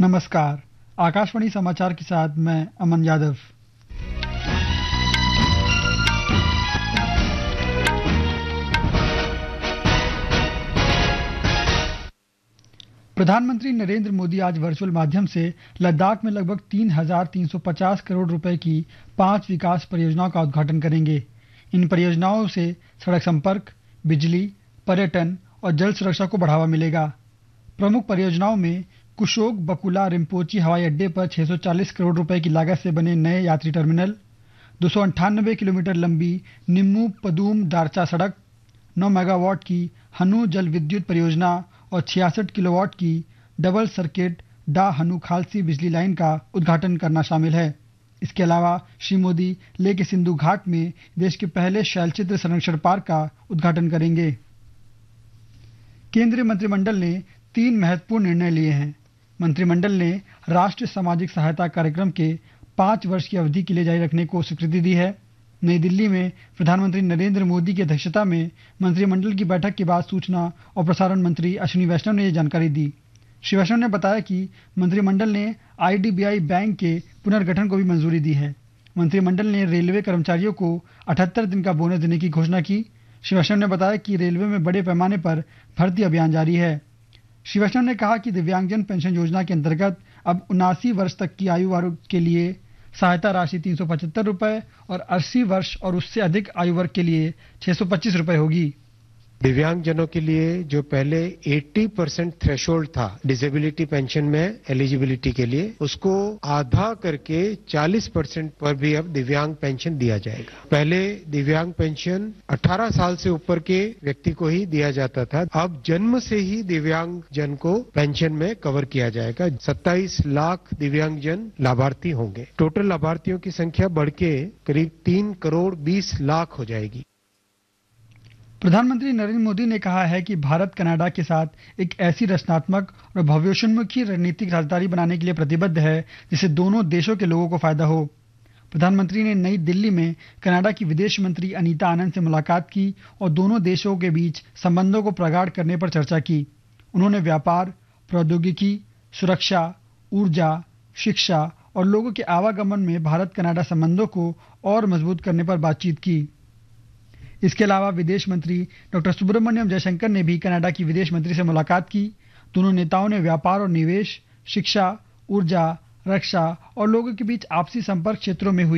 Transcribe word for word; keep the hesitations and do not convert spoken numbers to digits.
नमस्कार। आकाशवाणी समाचार के साथ मैं अमन यादव। प्रधानमंत्री नरेंद्र मोदी आज वर्चुअल माध्यम से लद्दाख में लगभग तीन हजार तीन सौ पचास करोड़ रुपए की पांच विकास परियोजनाओं का उद्घाटन करेंगे। इन परियोजनाओं से सड़क संपर्क, बिजली, पर्यटन और जल सुरक्षा को बढ़ावा मिलेगा। प्रमुख परियोजनाओं में कुशोक बकुला रिम्पोची हवाई अड्डे पर छह सौ चालीस करोड़ रुपए की लागत से बने नए यात्री टर्मिनल, दो सौ अंठानबे किलोमीटर लंबी निम्मू पदूम दारचा सड़क, नौ मेगावाट की हनु जल विद्युत परियोजना और छियासठ किलोवाट की डबल सर्किट डा हनु खालसी बिजली लाइन का उद्घाटन करना शामिल है। इसके अलावा श्री मोदी लेह के सिंधु घाट में देश के पहले शैलचित्र संरक्षण पार्क का उद्घाटन करेंगे। केंद्रीय मंत्रिमंडल ने तीन महत्वपूर्ण निर्णय लिए हैं। मंत्रिमंडल ने राष्ट्रीय सामाजिक सहायता कार्यक्रम के पांच वर्ष की अवधि के लिए जारी रखने को स्वीकृति दी है। नई दिल्ली में प्रधानमंत्री नरेंद्र मोदी की अध्यक्षता में मंत्रिमंडल की बैठक के बाद सूचना और प्रसारण मंत्री अश्विनी वैष्णव ने यह जानकारी दी। श्री वैष्णव ने बताया कि मंत्रिमंडल ने I D B I bank के पुनर्गठन को भी मंजूरी दी है। मंत्रिमंडल ने रेलवे कर्मचारियों को अठहत्तर दिन का बोनस देने की घोषणा की। श्री वैष्णव ने बताया कि रेलवे में बड़े पैमाने पर भर्ती अभियान जारी है। श्री वैष्णव ने कहा कि दिव्यांगजन पेंशन योजना के अंतर्गत अब उनासी वर्ष तक की आयु वर्ग के लिए सहायता राशि तीन सौ पचहत्तर रुपए और अस्सी वर्ष और उससे अधिक आयु वर्ग के लिए छह सौ पच्चीस रुपए होगी। दिव्यांगजनों के लिए जो पहले अस्सी परसेंट थ्रेशोल्ड था डिसेबिलिटी पेंशन में एलिजिबिलिटी के लिए, उसको आधा करके चालीस परसेंट पर भी अब दिव्यांग पेंशन दिया जाएगा। पहले दिव्यांग पेंशन अठारह साल से ऊपर के व्यक्ति को ही दिया जाता था। अब जन्म से ही दिव्यांग जन को पेंशन में कवर किया जाएगा। सत्ताईस लाख दिव्यांगजन लाभार्थी होंगे। टोटल लाभार्थियों की संख्या बढ़ के करीब तीन करोड़ बीस लाख हो जाएगी। प्रधानमंत्री नरेंद्र मोदी ने कहा है कि भारत कनाडा के साथ एक ऐसी रचनात्मक और भविष्योन्मुखी रणनीतिक साझेदारी बनाने के लिए प्रतिबद्ध है जिससे दोनों देशों के लोगों को फायदा हो। प्रधानमंत्री ने नई दिल्ली में कनाडा की विदेश मंत्री अनीता आनंद से मुलाकात की और दोनों देशों के बीच संबंधों को प्रगाढ़ करने पर चर्चा की। उन्होंने व्यापार, प्रौद्योगिकी, सुरक्षा, ऊर्जा, शिक्षा और लोगों के आवागमन में भारत कनाडा संबंधों को और मजबूत करने पर बातचीत की। इसके अलावा विदेश मंत्री डॉक्टर सुब्रमण्यम जयशंकर ने भी कनाडा की विदेश मंत्री से मुलाकात की। दोनों नेताओं ने व्यापार और निवेश, शिक्षा, ऊर्जा, रक्षा और लोगों के बीच आपसी संपर्क क्षेत्रों में हुई